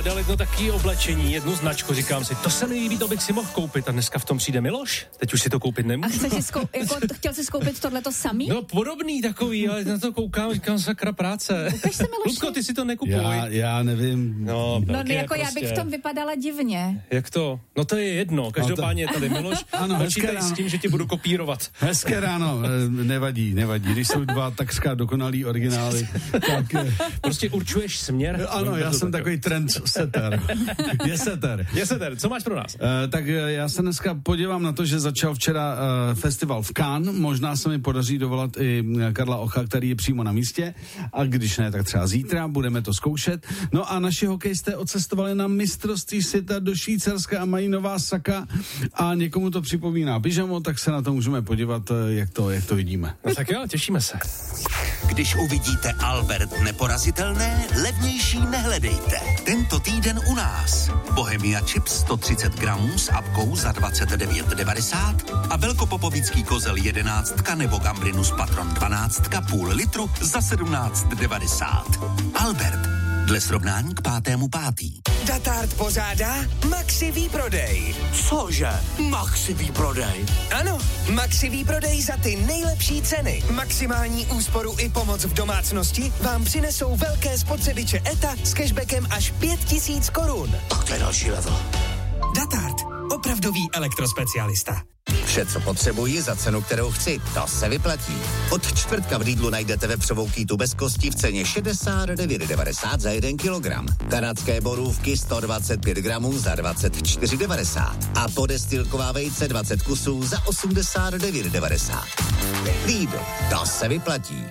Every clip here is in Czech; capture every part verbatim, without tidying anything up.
Dal jedno takové oblečení, jednu značku, říkám si, to se mi líbí, to bych si mohl koupit a dneska v tom přijde Miloš, teď už si to koupit nemůžu. A chceš si skou- jako, chtěl jsi skoupit tohleto samý? No podobný takový, ale na to koukám, říkám, sakra práce. Ukaž se, Miloši. Ludko, ty si to nekupuj. Já, já nevím. No, No, tak je jako prostě. já bych v tom vypadala divně. Jak to? No to je jedno, každopádně tady Miloš, Ano, počítej hezké s tím, že tě budu kopírovat. Hezké ráno, eh, nevadí, nevadí. Když jsou dva takřka dokonalý originály, tak... eh, Prostě určuješ směr. Ano, já jsem takový trendsetter. Je setter. Je setter, co máš pro nás? Uh, tak uh, já se dneska podívám na to, že začal včera uh, festival v Cannes. Možná se mi podaří dovolat i Karla Ocha, který je přímo na místě. A když ne, tak třeba zítra budeme to zkoušet. No a naši hokejisté odcestovali na mistrovství světa do Švýcarska a mají nová saka a někomu to připomíná pyžamo, tak se na to můžeme podívat, uh, jak to, jak to vidíme. No tak jo, těšíme se. Když uvidíte Albert neporazitelné, levnější nehledejte. Tento týden u nás. Bohemia Chips sto třicet gramů s apkou za dvacet devět devadesát a velkopopovický kozel jedenáctka nebo Gambrinus Patron dvanáctka půl litru za sedmnáct devadesát. Albert. Dle srovnání k pátému pátý. Datart pořádá Maxi výprodej. Cože? Maxi výprodej. Ano, Maxi výprodej za ty nejlepší ceny. Maximální úsporu i pomoc v domácnosti vám přinesou velké spotřebiče E T A s cashbackem až pět tisíc korun. Tak to je další level. Datart. Opravdový elektrospecialista. Vše, co potřebuji za cenu, kterou chci, to se vyplatí. Od čtvrtka v Lidlu najdete vepřovou kýtu bez kosti v ceně šedesát devět devadesát za jeden kilogram. Kanadské borůvky sto dvacet pět gramů za dvacet čtyři devadesát. A podestýlková vejce dvacet kusů za osmdesát devět devadesát. Lidl, to se vyplatí.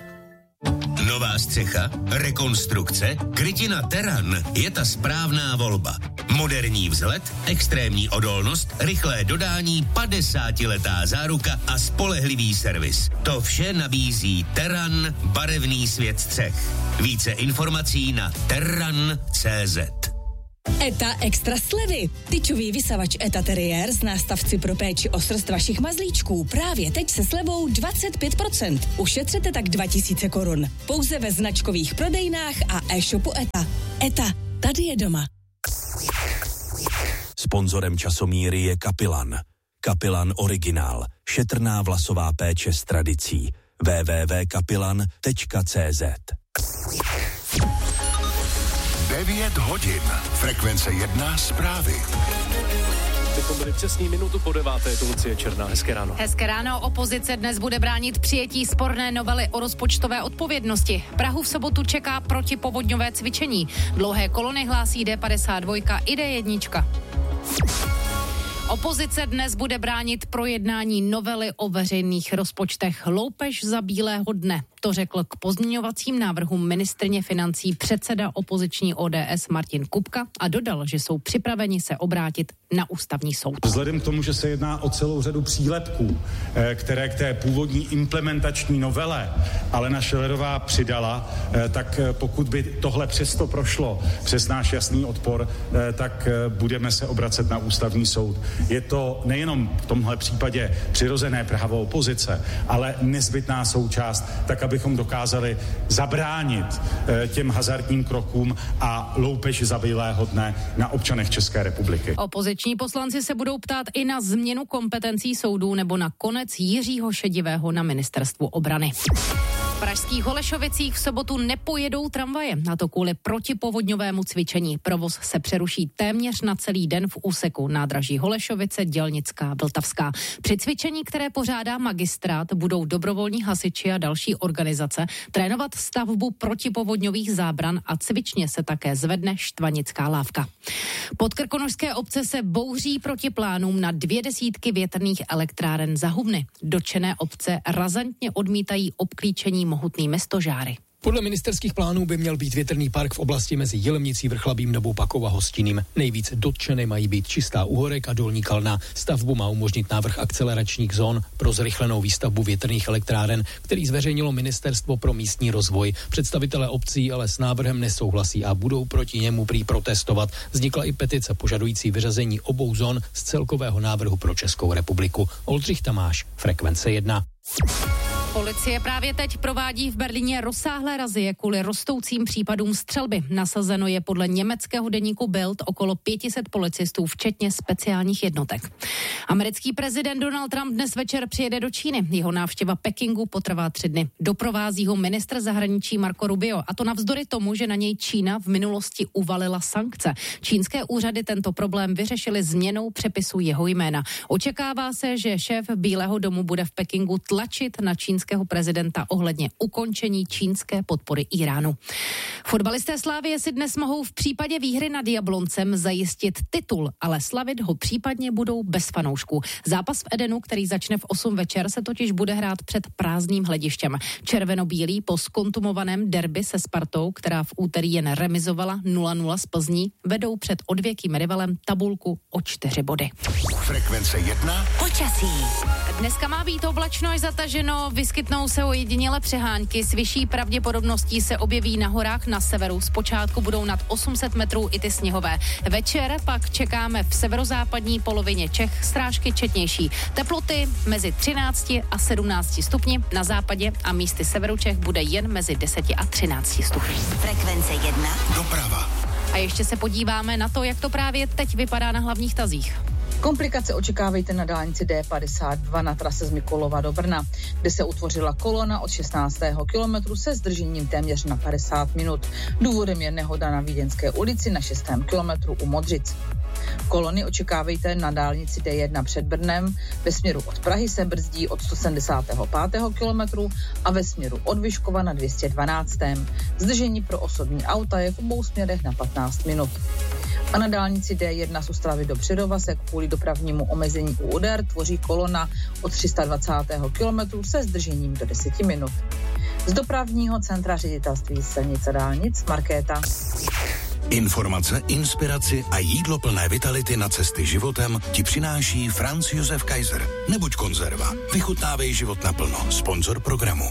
Nová střecha, rekonstrukce, krytina Terran je ta správná volba. Moderní vzhled, extrémní odolnost, rychlé dodání, padesátiletá záruka a spolehlivý servis. To vše nabízí Terran, barevný svět střech. Více informací na terran tečka cé zet. E T A extra slevy. Tyčový vysavač E T A Terrier z nástavci pro péči o srst vašich mazlíčků právě teď se slevou dvacet pět procent. Ušetřete tak dva tisíce korun. Pouze ve značkových prodejnách a e-shopu E T A. E T A, tady je doma. Sponzorem časomíry je Kapilan. Kapilan Originál. Šetrná vlasová péče s tradicí. w w w tečka kapilan tečka cé zet. devět hodin. Frekvence jedna zprávy. Bychom byli přesný minutu po deváté, je to Lucie Černá. Hezké ráno. Hezké ráno. Opozice dnes bude bránit přijetí sporné novely o rozpočtové odpovědnosti. Prahu v sobotu čeká protipovodňové cvičení. Dlouhé kolony hlásí D padesát dva i D jedna. Opozice dnes bude bránit projednání novely o veřejných rozpočtech. Loupež za bílého dne. To řekl k pozměňovacím návrhům ministryně financí předseda opoziční O D S Martin Kupka a dodal, že jsou připraveni se obrátit na ústavní soud. Vzhledem k tomu, že se jedná o celou řadu přílepků, které k té původní implementační novele Alena Schillerová přidala, tak pokud by tohle přesto prošlo přes náš jasný odpor, tak budeme se obracet na ústavní soud. Je to nejenom v tomhle případě přirozené právo opozice, ale nezbytná součást, tak abychom dokázali zabránit těm hazardním krokům a loupeži za bílého dne na občanech České republiky. Opoziční poslanci se budou ptát i na změnu kompetencí soudů nebo na konec Jiřího Šedivého na ministerstvu obrany. V pražských Holešovicích v sobotu nepojedou tramvaje, a to kvůli protipovodňovému cvičení. Provoz se přeruší téměř na celý den v úseku nádraží Holešovice, Dělnická, Vltavská. Při cvičení, které pořádá magistrát, budou dobrovolní hasiči a další organizace trénovat stavbu protipovodňových zábran a cvičně se také zvedne štvanická lávka. Podkrkonošské obce se bouří proti plánům na dvě desítky větrných elektráren za Hubny. Dotčené obce razantně odmítají obklíčení mohutnými stožáry. Podle ministerských plánů by měl být větrný park v oblasti mezi Jilemnicí, Vrchlabím, Novou Pakou a Hostíným. Nejvíc dotčené mají být Čistá u Horek a Dolní Kalna. Stavbu má umožnit návrh akceleračních zón pro zrychlenou výstavbu větrných elektráren, který zveřejnilo Ministerstvo pro místní rozvoj. Představitelé obcí ale s návrhem nesouhlasí a budou proti němu prý protestovat. Vznikla i petice požadující vyřazení obou zón z celkového návrhu pro Českou republiku. Oldřich Tamáš, Frekvence jedna. Policie právě teď provádí v Berlíně rozsáhlé razie kvůli rostoucím případům střelby. Nasazeno je podle německého deníku Bild okolo pět set policistů, včetně speciálních jednotek. Americký prezident Donald Trump dnes večer přijede do Číny. Jeho návštěva Pekingu potrvá tři dny. Doprovází ho ministr zahraničí Marco Rubio, a to navzdory tomu, že na něj Čína v minulosti uvalila sankce. Čínské úřady tento problém vyřešily změnou přepisu jeho jména. Očekává se, že šéf Bílého domu bude v Pekingu tlačit na čínského prezidenta ohledně ukončení čínské podpory Iránu. Fotbalisté Slavie si dnes mohou v případě výhry nad Jabloncem zajistit titul, ale slavit ho případně budou bez fanoušků. Zápas v Edenu, který začne v osm večer, se totiž bude hrát před prázdným hledištěm. Červeno-bílí po skontumovaném derby se Spartou, která v úterý jen remizovala nula nula s Plzní, vedou před odvěkým rivalem tabulku o čtyři body. Frekvence jedna. Počasí. Dneska má být oblačno až zataženo, vyskytnou se ojediněle přehánky, s vyšší pravděpodobností se objeví na horách na severu. Zpočátku budou nad osm set metrů i ty sněhové. Večer pak čekáme v severozápadní polovině Čech strážky četnější. Teploty mezi třinácti a sedmnácti stupni, na západě a místy severu Čech bude jen mezi deseti a třinácti stupni. Frekvence jedna. Doprava. A ještě se podíváme na to, jak to právě teď vypadá na hlavních tazích. Komplikace očekávejte na dálnici D padesát dva na trase z Mikulova do Brna, kde se utvořila kolona od šestnáctého kilometru se zdržením téměř na padesát minut. Důvodem je nehoda na Vídeňské ulici na šestém kilometru u Modřic. Kolony očekávejte na dálnici D jedna před Brnem, ve směru od Prahy se brzdí od sto sedmdesátého pátého kilometru a ve směru od Vyškova na dvě stě dvanáctém Zdržení pro osobní auta je v obou směrech na patnáct minut. A na dálnici D jedna z Ostravy do Přerova se kvůli dopravnímu omezení u Oder tvoří kolona od tři sta dvacátého kilometru se zdržením do deseti minut. Z dopravního centra ředitelství silnic a dálnic Markéta. Informace, inspiraci a jídlo plné vitality na cesty životem ti přináší Franz Josef Kaiser. Nebuď konzerva. Vychutnávej život naplno. Sponzor programu.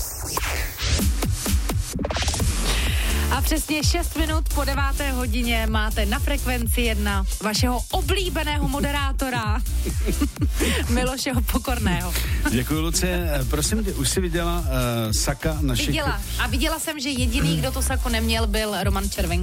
A přesně šest minut po deváté hodině máte na Frekvenci jedna vašeho oblíbeného moderátora Miloše Pokorného. Děkuji, Lucie. Prosím tě, už jsi viděla uh, saka našich... Viděla. A viděla jsem, že jediný, kdo to sako neměl, byl Roman Červenka.